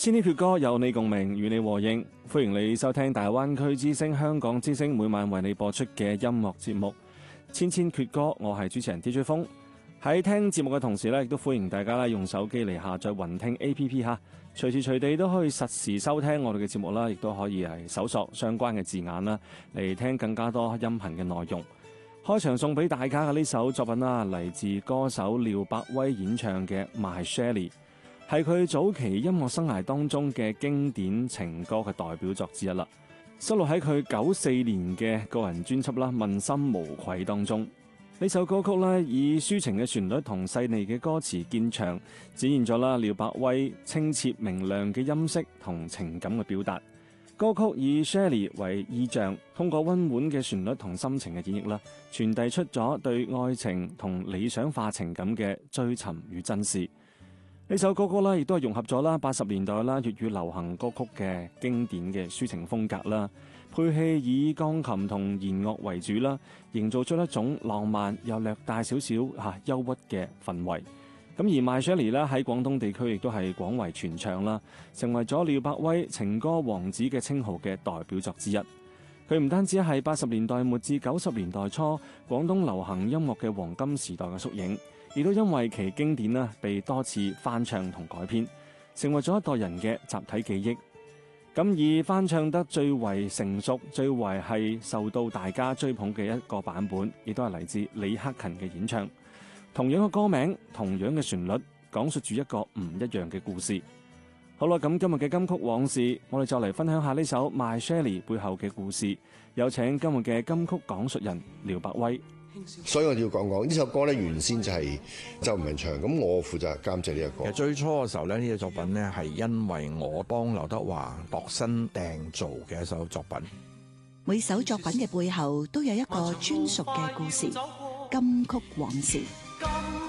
千禧闕歌有你共鳴，與你和應。歡迎你收聽大灣區之聲、香港之聲每晚為你播出嘅音樂節目《千禧闕歌》。我係主持人 DJ 風。喺聽節目嘅同時咧，亦都歡迎大家用手機嚟下載雲聽 APP 吓，隨時隨地都可以實時收聽我哋嘅節目啦，亦都可以係搜索相關嘅字眼啦，嚟聽更加多音頻嘅內容。開場送俾大家嘅呢首作品啦，嚟自歌手廖百威演唱嘅《My Shelley》，係佢早期音樂生涯當中嘅經典情歌嘅代表作之一啦，收錄喺佢94年嘅個人專輯啦《問心無愧》當中。呢首歌曲咧，以抒情嘅旋律同細膩嘅歌詞見長，展現咗啦廖百威清澈明亮嘅音色同情感嘅表達。歌曲以 Shelley 為意象，通過溫婉嘅旋律同心情嘅演繹啦，傳遞出咗對愛情同理想化情感嘅追尋與珍視。呢首歌曲啦，亦都係融合咗啦80年代啦粵語流行歌曲嘅經典嘅抒情風格啦，配器以鋼琴同弦樂為主啦，營造出一種浪漫又略帶少少憂鬱嘅氛圍。咁而 My Shelley 咧喺廣東地區亦都係廣為傳唱啦，成為咗廖百威情歌王子嘅稱號嘅代表作之一。佢唔單止係80年代末至90年代初廣東流行音樂嘅黃金時代嘅縮影，亦都因為其經典啦，被多次翻唱同改編，成為咗一代人嘅集體記憶。咁而翻唱得最為成熟、最為係受到大家追捧嘅一個版本，亦都係嚟自李克勤嘅演唱。同樣嘅歌名，同樣嘅旋律，講述住一個唔一樣嘅故事。好啦，咁今日嘅金曲往事，我哋就嚟分享下呢首 My Shelley 背後嘅故事。有請今日嘅金曲講述人廖百威。 所以我要講呢首歌咧，原先就係周文祥，咁我負責監製呢一個。 其實最初嘅時候咧，呢個作品咧係因為我幫劉德華度身訂造嘅一首作品。 每首作品嘅背後都有一個專屬嘅故事，金曲往事。